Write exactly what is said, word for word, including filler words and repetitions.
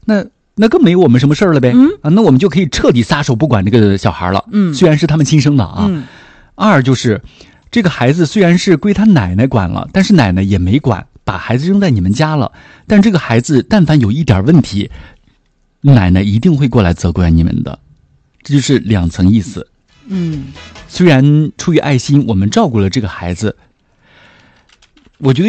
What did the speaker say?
那那更没我们什么事儿了呗。 嗯啊，那我们就可以彻底撒手不管这个小孩了。 嗯， 虽然是他们亲生的啊。 嗯。 二就是这个孩子虽然是归他奶奶管了，但是奶奶也没管，把孩子扔在你们家了。但这个孩子但凡有一点问题，奶奶一定会过来责怪你们的。这就是两层意思。 嗯， 虽然出于爱心，我们照顾了这个孩子，我觉得